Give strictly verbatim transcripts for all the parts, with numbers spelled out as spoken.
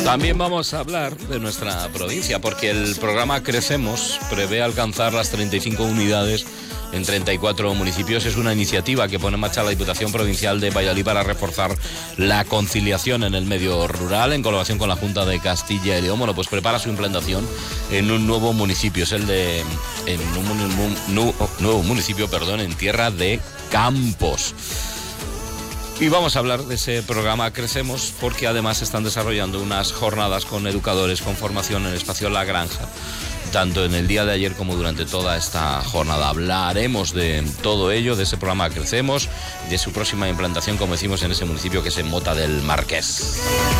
También vamos a hablar de nuestra provincia, porque el programa Crecemos prevé alcanzar las treinta y cinco unidades en treinta y cuatro municipios. Es una iniciativa que pone en marcha la Diputación Provincial de Valladolid para reforzar la conciliación en el medio rural, en colaboración con la Junta de Castilla y León. Bueno, pues prepara su implantación en un nuevo municipio, es el de en un, un, un nuevo municipio, perdón, en Tierra de Campos. Y vamos a hablar de ese programa Crecemos porque además se están desarrollando unas jornadas con educadores con formación en el espacio La Granja, tanto en el día de ayer como durante toda esta jornada. Hablaremos de todo ello, de ese programa Crecemos, de su próxima implantación, como decimos, en ese municipio que es en Mota del Marqués.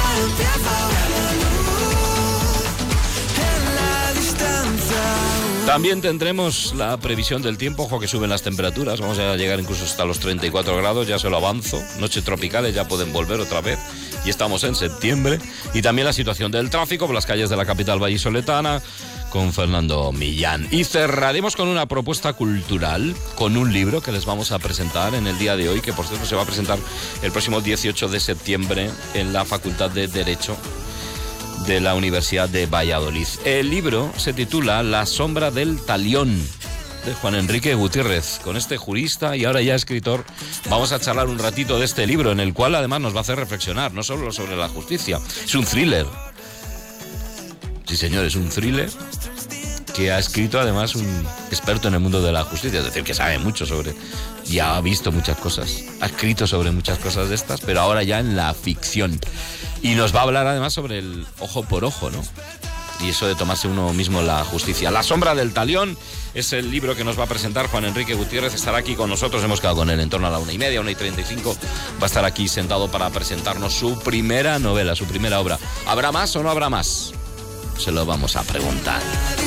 También tendremos la previsión del tiempo. Ojo que suben las temperaturas, vamos a llegar incluso hasta los treinta y cuatro grados, ya se lo avanzo. Noches tropicales ya pueden volver otra vez y estamos en septiembre. Y también la situación del tráfico por las calles de la capital vallisoletana con Fernando Millán. Y cerraremos con una propuesta cultural, con un libro que les vamos a presentar en el día de hoy, que por cierto se va a presentar el próximo dieciocho de septiembre en la Facultad de Derecho de la Universidad de Valladolid. El libro se titula La sombra del talión, de Juan Enrique Gutiérrez. Con este jurista y ahora ya escritor vamos a charlar un ratito de este libro, en el cual además nos va a hacer reflexionar, no solo sobre la justicia, es un thriller. Sí, señor, es un thriller que ha escrito además un experto en el mundo de la justicia, es decir, que sabe mucho sobre, ya ha visto muchas cosas, ha escrito sobre muchas cosas de estas, pero ahora ya en la ficción. Y nos va a hablar además sobre el ojo por ojo, ¿no? Y eso de tomarse uno mismo la justicia. La sombra del talión es el libro que nos va a presentar Juan Enrique Gutiérrez. Estará aquí con nosotros, hemos quedado con él en torno a la una y media, una y treinta y cinco. Va a estar aquí sentado para presentarnos su primera novela, su primera obra. ¿Habrá más o no habrá más? Se lo vamos a preguntar.